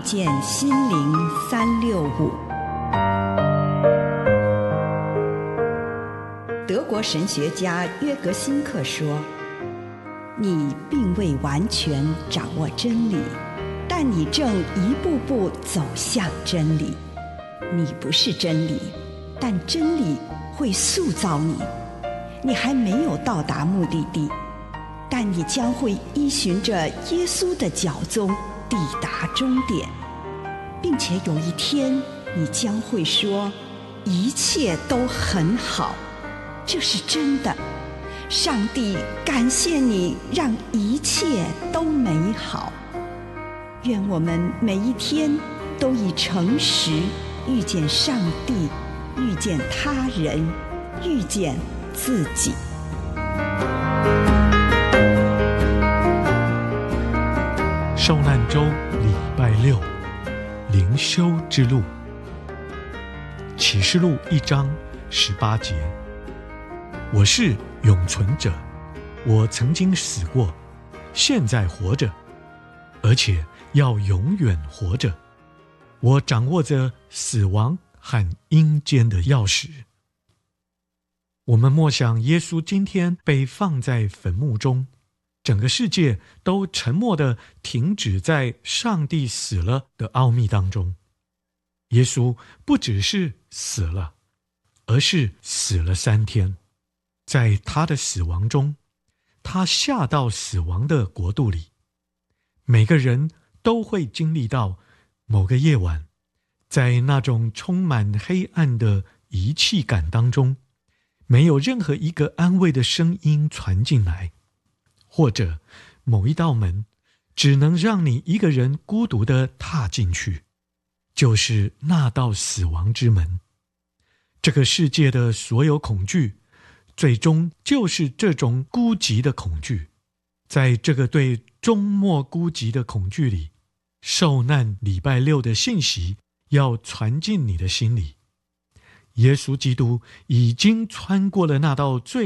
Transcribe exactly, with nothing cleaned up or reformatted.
见心灵三六五。德国神学家约格辛克说，你并未完全掌握真理，但你正一步步走向真理。你不是真理，但真理会塑造你。你还没有到达目的地，但你将会依循着耶稣的脚踪抵达终点，并且有一天你将会说，一切都很好。这是真的。上帝感谢你，让一切都美好。愿我们每一天都以诚实遇见上帝，遇见他人，遇见自己。 受难周礼拜六，灵修之路。启示录一章十八节，我是永存者，我曾经死过，现在活着，而且要永远活着。我掌握着死亡和阴间的钥匙。我们默想耶稣今天被放在坟墓中，整个世界都沉默地停止在上帝死了的奥秘当中。耶稣不只是死了，而是死了三天。在他的死亡中，他下到死亡的国度里。每个人都会经历到某个夜晚，在那种充满黑暗的遗弃感当中，没有任何一个安慰的声音传进来，或者某一道门只能让你一个人孤独地踏进去，就是那道死亡之门。这个世界的所有恐惧，最终就是这种孤寂的恐惧。在这个对终末孤寂的恐惧里，受难礼拜六的信息要传进你的心里。耶稣基督已经穿过了那道最